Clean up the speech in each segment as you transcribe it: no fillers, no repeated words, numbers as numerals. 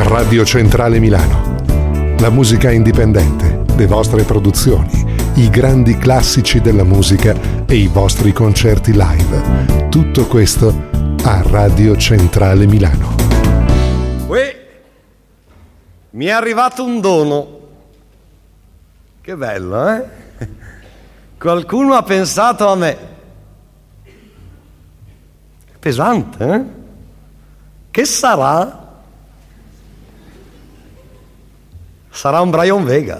Radio Centrale Milano. La musica indipendente, le vostre produzioni, i grandi classici della musica e i vostri concerti live. Tutto questo a Radio Centrale Milano. Mi è arrivato un dono. Che bello, eh? Qualcuno ha pensato a me. Pesante, eh? Che sarà? Sarà un Brian Vega.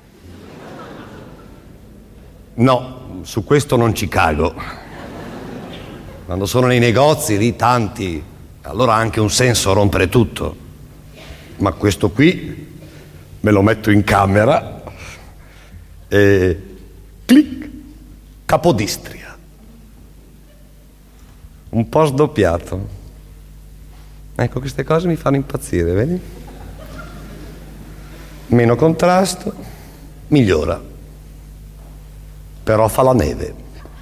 No, su questo non ci cago. Quando sono nei negozi, lì tanti, allora ha anche un senso rompere tutto. Ma questo qui me lo metto in camera e clic, Capodistria. Un po' sdoppiato. Ecco, queste cose mi fanno impazzire, vedi? Meno contrasto, migliora. Però fa la neve.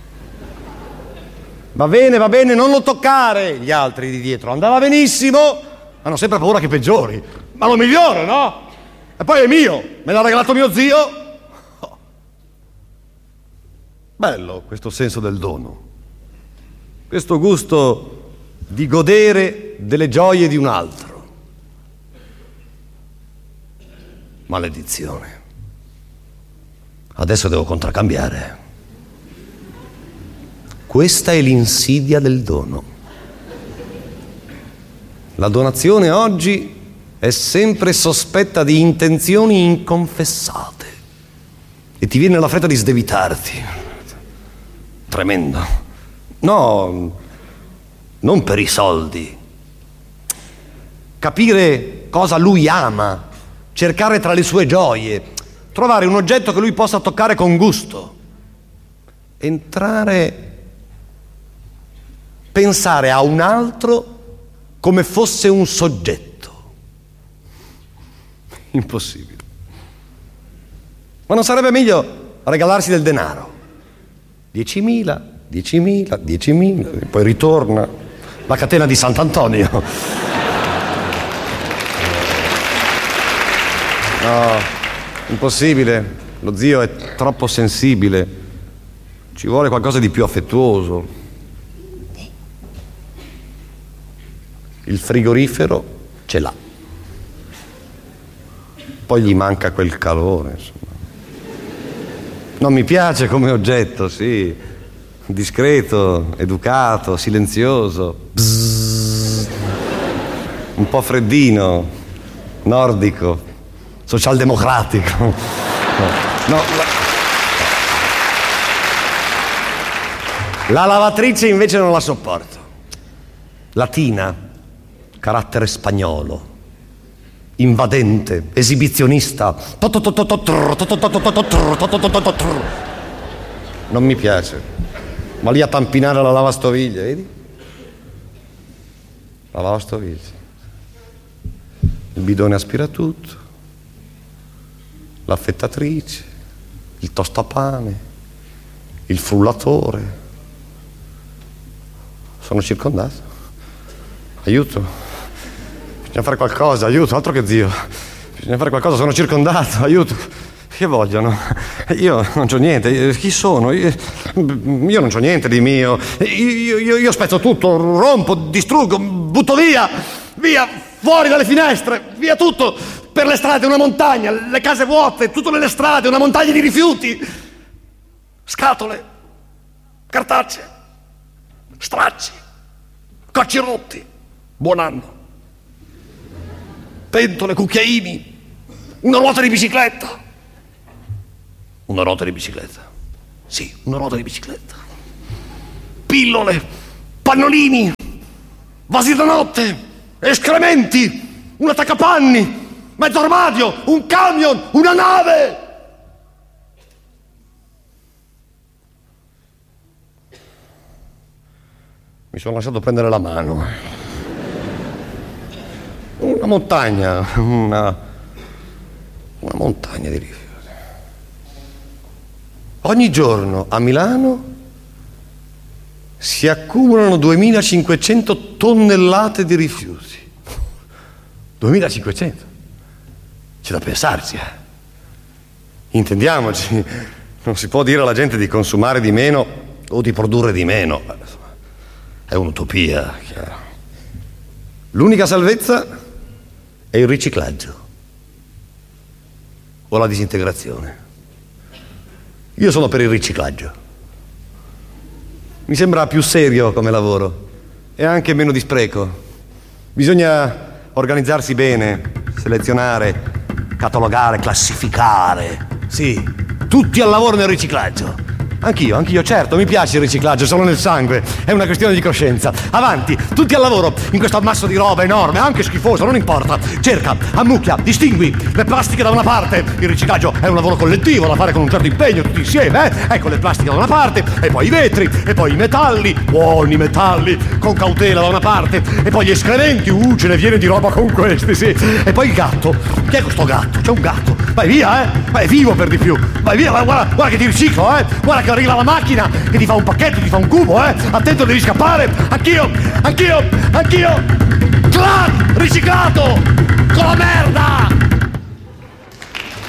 Va bene, non lo toccare. Gli altri di dietro. Andava benissimo. Hanno sempre paura che peggiori. Ma lo migliore, no? E poi è mio. Me l'ha regalato mio zio. Oh. Bello questo senso del dono. Questo gusto di godere delle gioie di un altro. Maledizione. Adesso devo contraccambiare. Questa è l'insidia del dono. La donazione oggi è sempre sospetta di intenzioni inconfessate e ti viene la fretta di sdebitarti. Tremendo. No, non per i soldi. Capire cosa lui ama, cercare tra le sue gioie, trovare un oggetto che lui possa toccare con gusto, entrare, pensare a un altro come fosse un soggetto. Impossibile. Ma non sarebbe meglio regalarsi del denaro? 10.000, 10.000, 10.000, e poi ritorna la catena di Sant'Antonio. No, impossibile. Lo zio è troppo sensibile. Ci vuole qualcosa di più affettuoso. Il frigorifero ce l'ha. Poi gli manca quel calore, insomma. Non mi piace come oggetto, sì. Discreto, educato, silenzioso. Bzzz. Un po' freddino, nordico, socialdemocratico. No. La lavatrice invece non la sopporto. Latina, carattere spagnolo, invadente, esibizionista. Non mi piace. Ma lì a tampinare la lavastoviglie, vedi? La lavastoviglie. Il bidone aspiratutto, l'affettatrice, il tostapane, il frullatore. Sono circondato. Aiuto. Bisogna fare qualcosa, aiuto, altro che zio. Bisogna fare qualcosa, sono circondato, aiuto. Che vogliono? Io non c'ho niente. Chi sono? Io non c'ho niente di mio. Io spezzo tutto, rompo, distruggo, butto via, fuori dalle finestre, via tutto. Per le strade una montagna, le case vuote, tutto nelle strade, una montagna di rifiuti. Scatole, cartacee, stracci, cocci rotti. Buon anno. Pentole, cucchiaini, una ruota di bicicletta. Una ruota di bicicletta. Sì, una ruota di bicicletta. Pillole, pannolini, vasi da notte, escrementi, un attaccapanni, mezzo armadio, un camion, una nave. Mi sono lasciato prendere la mano. Una montagna, una montagna di rifiuti. Ogni giorno a Milano si accumulano 2500 tonnellate di rifiuti. 2500. C'è da pensarci, Intendiamoci, non si può dire alla gente di consumare di meno o di produrre di meno. È un'utopia, chiaro. L'unica salvezza è il riciclaggio o la disintegrazione. Io sono per il riciclaggio. Mi sembra più serio come lavoro e anche meno di spreco. Bisogna organizzarsi bene, selezionare, catalogare, classificare. Sì, tutti al lavoro nel riciclaggio. Anch'io, certo, mi piace il riciclaggio, sono nel sangue, è una questione di coscienza. Avanti, tutti al lavoro, in questo ammasso di roba enorme, anche schifoso, non importa. Cerca, ammucchia, distingui le plastiche da una parte. Il riciclaggio è un lavoro collettivo da fare con un certo impegno, tutti insieme, Ecco le plastiche da una parte, e poi i vetri, e poi i metalli, buoni metalli, con cautela da una parte, e poi gli escrementi, ce ne viene di roba con questi, sì. E poi il gatto. Chi è questo gatto? C'è un gatto. Vai via, Ma è vivo per di più. Vai via, guarda che ti riciclo, Guarda che arriva la macchina che ti fa un pacchetto, ti fa un cubo, Attento, devi scappare. Anch'io. Clac! Riciclato! Con la merda!